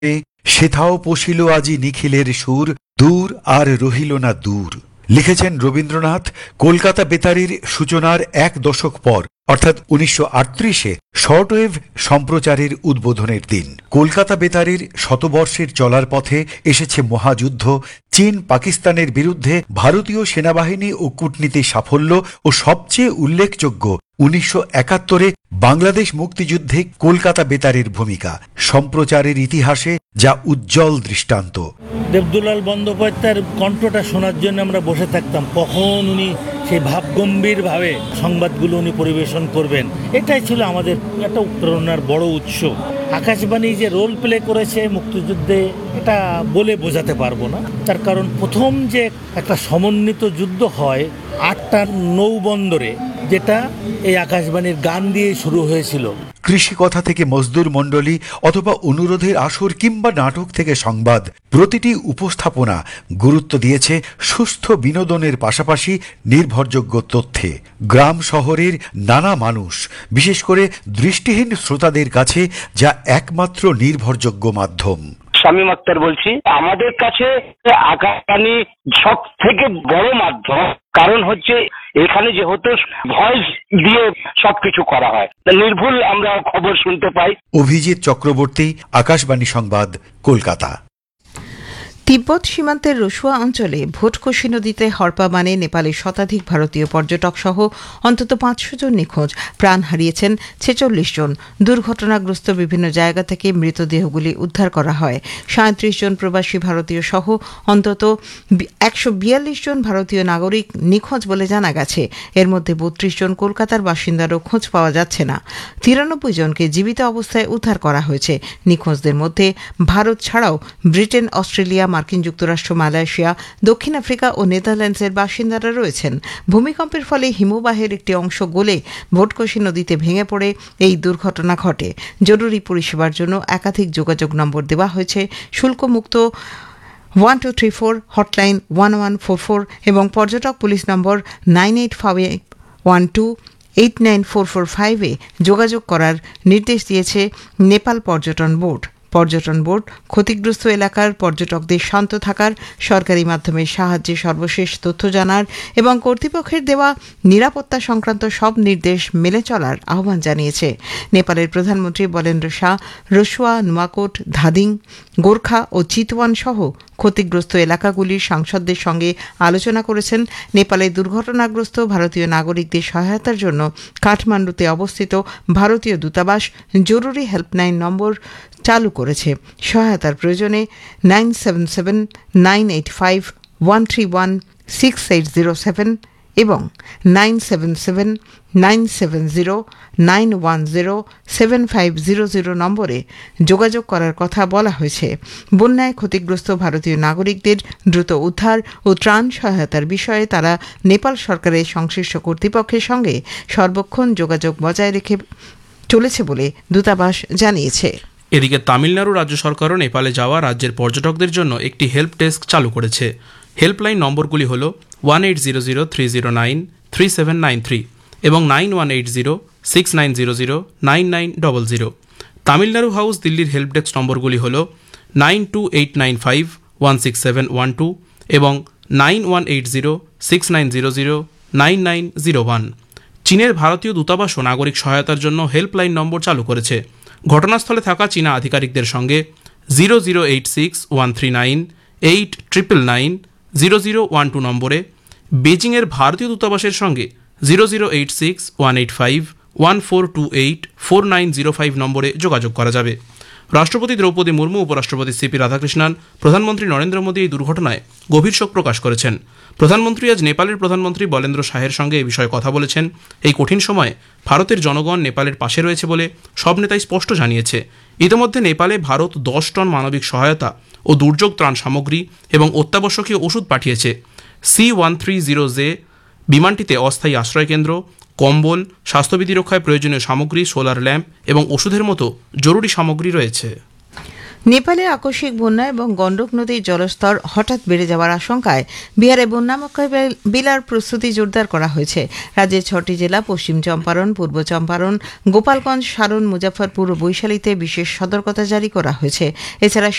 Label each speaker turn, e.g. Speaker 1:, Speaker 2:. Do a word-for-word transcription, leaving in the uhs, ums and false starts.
Speaker 1: সেথাও পশিল আজি নিখিলের সুর, দূর আর রহিল না দূর। লিখেছেন রবীন্দ্রনাথ কলকাতা বেতারের সূচনার এক দশক পর, অর্থাৎ উনিশশো আটত্রিশে শর্টওয়েভ সম্প্রচারের উদ্বোধনের দিন। কলকাতা বেতারের শতবর্ষের চলার পথে এসেছে মহাযুদ্ধ, চীন পাকিস্তানের বিরুদ্ধে ভারতীয় সেনাবাহিনী ও কূটনীতির সাফল্য ও সবচেয়ে উল্লেখযোগ্য উনিশশো একাত্তরে বাংলাদেশ মুক্তিযুদ্ধে কলকাতা বেতারের ভূমিকা, সম্প্রচারের ইতিহাসে যা উজ্জ্বল দৃষ্টান্ত।
Speaker 2: দেবদুলাল বন্দ্যোপাধ্যায়ের কণ্ঠটা শোনার জন্য আমরা বসে থাকতাম, কখন উনি সেই ভাবগম্ভীরভাবে সংবাদগুলো উনি পরিবেশন করবেন। এটাই ছিল আমাদের একটা প্রেরণার বড় উৎস। আকাশবাণী যে রোল প্লে করেছে মুক্তিযুদ্ধে, এটা বলে বোঝাতে পারবো না। তার কারণ প্রথম যে একটা সমন্বিত যুদ্ধ হয় আটটা নৌবন্দরে, যেটা এই আকাশবাণীর গান দিয়ে শুরু হয়েছিল।
Speaker 1: কৃষি কথা থেকে মজদুর মণ্ডলী অথবা অনুরোধের আসর কিংবা নাটক থেকে সংবাদ, প্রতিটি উপস্থাপনা গুরুত্ব দিয়েছে সুস্থ বিনোদনের পাশাপাশি নির্ভরযোগ্য তথ্যে। গ্রাম শহরের নানা মানুষ, বিশেষ করে দৃষ্টিহীন শ্রোতাদের কাছে যা একমাত্র নির্ভরযোগ্য মাধ্যম।
Speaker 3: শামীম আক্তার বলছি। আমাদের কাছে আকাশবাণী সব থেকে বড় মাধ্যম, কারণ হচ্ছে এখানে যেহেতু ভয়েস দিয়ে সবকিছু করা হয়, নির্ভুল আমরা খবর শুনতে পাই।
Speaker 1: অভিজিৎ চক্রবর্তী, আকাশবাণী সংবাদ, কলকাতা।
Speaker 4: তিব্বত সীমান্তের রসুয়া অঞ্চলে ভোটকোষী নদীতে হরপা মানে নেপালের শতাধিক ভারতীয় পর্যটক সহ অন্তত পাঁচশো জন নিখোঁজ, প্রাণ হারিয়েছেন ছেচল্লিশ জন। দুর্ঘটনাগ্রস্ত বিভিন্ন জায়গা থেকে মৃতদেহগুলি উদ্ধার করা হয়। সাঁত্রিশ জন প্রবাসী ভারতীয় সহ অন্তত একশো বিয়াল্লিশ জন ভারতীয় নাগরিক নিখোঁজ বলে জানা গেছে। এর মধ্যে বত্রিশ জন কলকাতার বাসিন্দারও খোঁজ পাওয়া যাচ্ছে না। তিরানব্বই জনকে জীবিত অবস্থায় উদ্ধার করা হয়েছে। নিখোঁজদের মধ্যে ভারত ছাড়াও ব্রিটেন, অস্ট্রেলিয়া, মার্কিন যুক্তরাষ্ট্র, মালয়েশিয়া, দক্ষিণ আফ্রিকা ও নেদারল্যান্ডসের বাসিন্দারা রয়েছেন। ভূমিকম্পের ফলে হিমবাহের একটি অংশ গলে ভোটকোষী নদীতে ভেঙে পড়ে এই দুর্ঘটনা ঘটে। জরুরি পরিষেবার জন্য একাধিক যোগাযোগ নম্বর দেওয়া হয়েছে। শুল্কমুক্ত one two three four hotline one one four four এবং পর্যটক পুলিশ নম্বর nine eight five one two eight nine four four ফাইভে যোগাযোগ করার নির্দেশ দিয়েছে নেপাল পর্যটন বোর্ড। পর্যটন বোর্ড ক্ষতিগ্রস্ত এলাকার পর্যটকদের শান্ত থাকার, সরকারি মাধ্যমের সাহায্যে সর্বশেষ তথ্য জানার এবং কর্তৃপক্ষের দেওয়া নিরাপত্তা সংক্রান্ত সব নির্দেশ মেনে চলার আহ্বান জানিয়েছে। নেপালের প্রধানমন্ত্রী বলেন্দ্র শাহ রসুয়া, নুয়াকোট, ধাদিং, গোর্খা ও চিতওয়ান সহ ক্ষতিগ্রস্ত এলাকাগুলির সাংসদদের সঙ্গে আলোচনা করেছেন। নেপালে দুর্ঘটনাগ্রস্ত ভারতীয় নাগরিকদের সহায়তার জন্য কাঠমান্ডুতে অবস্থিত ভারতীয় দূতাবাস জরুরি হেল্পলাইন নম্বর চালু করেছে। সহায়তার প্রয়োজনে nine seven seven nine eight five one three one six eight zero seven এবং nine seven seven nine seven zero nine one zero seven five zero zero নম্বরে যোগাযোগ করার কথা বলা হয়েছে। বন্যায় ক্ষতিগ্রস্ত ভারতীয় নাগরিকদের দ্রুত উদ্ধার ও ত্রাণ সহায়তার বিষয়ে তারা নেপাল সরকারের সংশ্লিষ্ট কর্তৃপক্ষের সঙ্গে সর্বক্ষণ যোগাযোগ বজায় রেখে চলেছে বলে দূতাবাস জানিয়েছে।
Speaker 5: এদিকে তামিলনাড়ু রাজ্য সরকারও নেপালে যাওয়া রাজ্যের পর্যটকদের জন্য একটি হেল্প ডেস্ক চালু করেছে। হেল্পলাইন নম্বরগুলি হল one eight zero zero three zero nine three seven nine three এবং nine one eight zero six nine zero zero nine nine double zero. Tamil Nadu house দিল্লির হেল্প ডেস্ক নম্বরগুলি হল nine two eight nine five one six seven one two এবং nine one eight zero six nine zero zero nine nine zero one. চীনের ভারতীয় দূতাবাসও নাগরিক সহায়তার জন্য helpline number চালু করেছে। ঘটনাস্থলে থাকা চীনা আধিকারিকদের সঙ্গে zero zero eight six one three nine eight triple nine zero zero one two নম্বরে, বেজিংয়ের ভারতীয় দূতাবাসের সঙ্গে zero zero eight six one eight five one four two eight four nine zero five নম্বরে যোগাযোগ করা যাবে। রাষ্ট্রপতি দ্রৌপদী মুর্মু, উপরাষ্ট্রপতি সিপি রাধাকৃষ্ণন, প্রধানমন্ত্রী নরেন্দ্র মোদী এই দুর্ঘটনায় গভীর শোক প্রকাশ করেছেন। প্রধানমন্ত্রী আজ নেপালের প্রধানমন্ত্রী বলেন্দ্র শাহের সঙ্গে এ বিষয়ে কথা বলেছেন। এই কঠিন সময়ে ভারতের জনগণ নেপালের পাশে রয়েছে বলে সব নেতাই স্পষ্ট জানিয়েছে। ইতিমধ্যে নেপালে ভারত দশ টন মানবিক সহায়তা ও দুর্যোগ ত্রাণ সামগ্রী এবং অত্যাবশ্যকীয় ওষুধ পাঠিয়েছে। C one three zero J বিমানটিতে অস্থায়ী আশ্রয়কেন্দ্র, কম্বল, স্বাস্থ্যবিধি রক্ষায় প্রয়োজনীয় সামগ্রী, সোলার ল্যাম্প এবং ওষুধের মতো জরুরি সামগ্রী রয়েছে।
Speaker 4: নেপালে আকস্মিক বন্যা এবং গণ্ডক নদীর জলস্তর হঠাৎ বেড়ে যাওয়ার আশঙ্কায় বিহারে বন্যা মোকাবিলার প্রস্তুতি জোরদার করা হয়েছে। রাজ্যের ছটি জেলা পশ্চিম চম্পারণ, পূর্ব চম্পারণ, গোপালগঞ্জ, সারন, মুজাফরপুর ও বৈশালীতে বিশেষ সতর্কতা জারি করা হয়েছে। এছাড়া